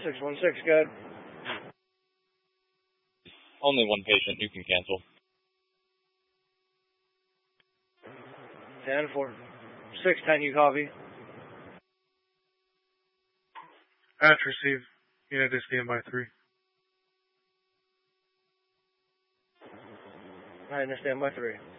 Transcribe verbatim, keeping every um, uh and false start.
six one six, good. Only one patient, you can cancel. ten four. six ten, you copy. At receive. Unit is standby three. I understand by three.